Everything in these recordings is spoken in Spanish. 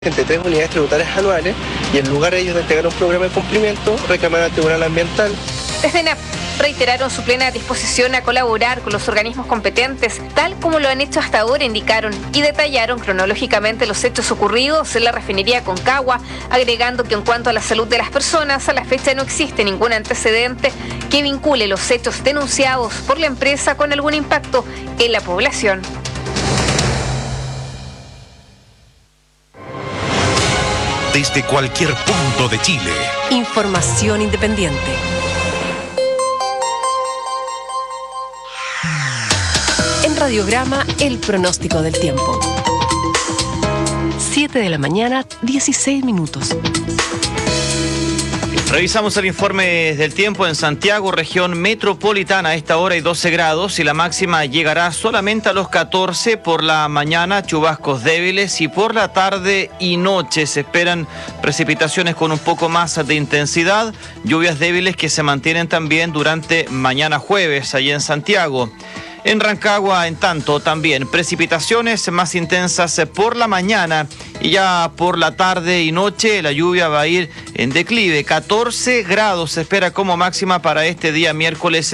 entre 3 unidades tributarias anuales y en lugar de ellos de entregar un programa de cumplimiento, reclamaron al Tribunal Ambiental. Desde ENAP reiteraron su plena disposición a colaborar con los organismos competentes, tal como lo han hecho hasta ahora, indicaron, y detallaron cronológicamente los hechos ocurridos en la refinería Concagua, agregando que en cuanto a la salud de las personas, a la fecha no existe ningún antecedente que vincule los hechos denunciados por la empresa con algún impacto en la población. Desde cualquier punto de Chile. Información independiente. En Radiograma, el pronóstico del tiempo. 7 de la mañana, 16 minutos. Revisamos el informe del tiempo en Santiago, región metropolitana. A esta hora hay 12 grados y la máxima llegará solamente a los 14 por la mañana, chubascos débiles, y por la tarde y noche se esperan precipitaciones con un poco más de intensidad, lluvias débiles que se mantienen también durante mañana jueves allí en Santiago. En Rancagua, en tanto, también precipitaciones más intensas por la mañana y ya por la tarde y noche la lluvia va a ir en declive. 14 grados se espera como máxima para este día miércoles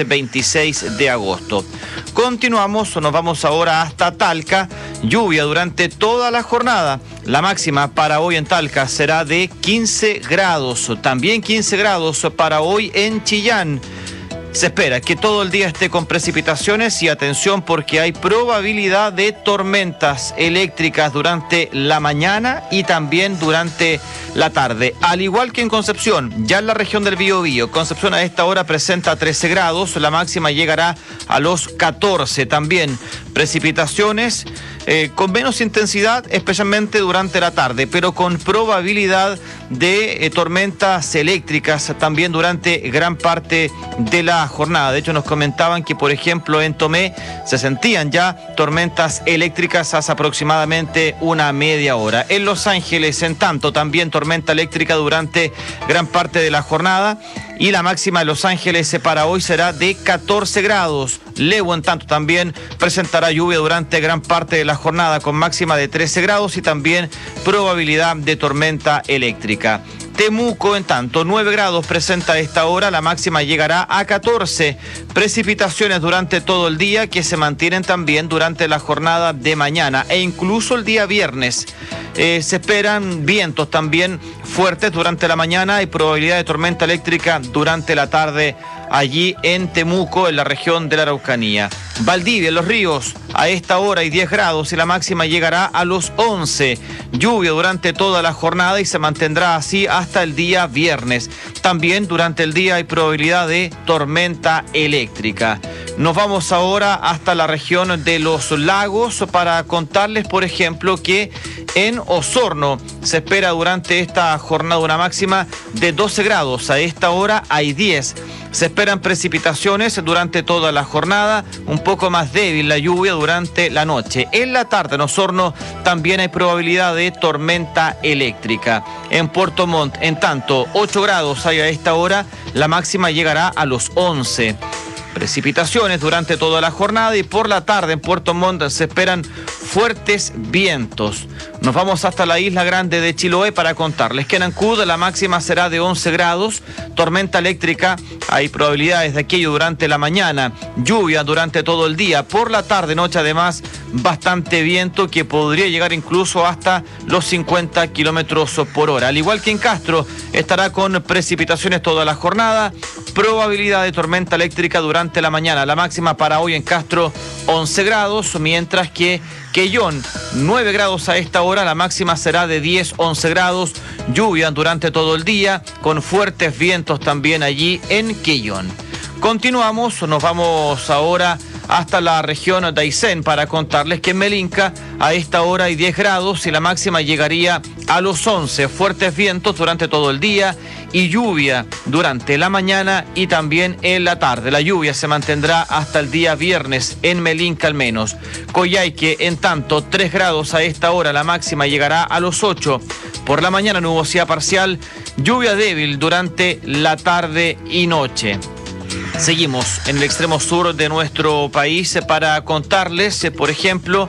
26 de agosto. Continuamos, nos vamos ahora hasta Talca. Lluvia durante toda la jornada. La máxima para hoy en Talca será de 15 grados. También 15 grados para hoy en Chillán. Se espera que todo el día esté con precipitaciones y atención porque hay probabilidad de tormentas eléctricas durante la mañana y también durante la tarde. Al igual que en Concepción, ya en la región del Biobío, Concepción a esta hora presenta 13 grados, la máxima llegará a los 14. También precipitaciones con menos intensidad, especialmente durante la tarde, pero con probabilidad de tormentas eléctricas también durante gran parte de la jornada. De hecho, nos comentaban que, por ejemplo, en Tomé se sentían ya tormentas eléctricas hace aproximadamente una media hora. En Los Ángeles, en tanto, también tormenta eléctrica durante gran parte de la jornada. Y la máxima de Los Ángeles para hoy será de 14 grados. Levo, en tanto, también presentará lluvia durante gran parte de la jornada con máxima de 13 grados y también probabilidad de tormenta eléctrica. Temuco, en tanto, 9 grados presenta a esta hora, la máxima llegará a 14. Precipitaciones durante todo el día que se mantienen también durante la jornada de mañana e incluso el día viernes. Se esperan vientos también fuertes durante la mañana y probabilidad de tormenta eléctrica durante la tarde allí en Temuco, en la región de la Araucanía. Valdivia, en Los Ríos, a esta hora hay 10 grados y la máxima llegará a los 11. Lluvia durante toda la jornada y se mantendrá así hasta el día viernes. También durante el día hay probabilidad de tormenta eléctrica. Nos vamos ahora hasta la región de los lagos para contarles, por ejemplo, que en Osorno se espera durante esta jornada una máxima de 12 grados. A esta hora hay 10. Se esperan precipitaciones durante toda la jornada, un poco más débil la lluvia durante la noche. En la tarde en Osorno también hay probabilidad de tormenta eléctrica. En Puerto Montt, en tanto, 8 grados hay a esta hora, la máxima llegará a los 11. Precipitaciones durante toda la jornada y por la tarde en Puerto Montt se esperan fuertes vientos. Nos vamos hasta la isla grande de Chiloé para contarles que en Ancud la máxima será de 11 grados, tormenta eléctrica, hay probabilidades de aquello durante la mañana, lluvia durante todo el día, por la tarde, noche además, bastante viento que podría llegar incluso hasta los 50 kilómetros por hora. Al igual que en Castro, estará con precipitaciones toda la jornada, probabilidad de tormenta eléctrica durante la mañana. La máxima para hoy en Castro, 11 grados, mientras que Quellón, 9 grados a esta hora, la máxima será de 10, 11 grados, lluvia durante todo el día, con fuertes vientos también allí en Quellón. Continuamos, nos vamos ahora hasta la región de Aysén para contarles que en Melinca a esta hora hay 10 grados y la máxima llegaría a los 11. Fuertes vientos durante todo el día y lluvia durante la mañana y también en la tarde. La lluvia se mantendrá hasta el día viernes en Melinca al menos. Coyhaique, en tanto, 3 grados a esta hora, la máxima llegará a los 8. Por la mañana nubosidad parcial, lluvia débil durante la tarde y noche. Seguimos en el extremo sur de nuestro país para contarles, por ejemplo,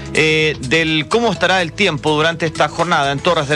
del cómo estará el tiempo durante esta jornada en Torres del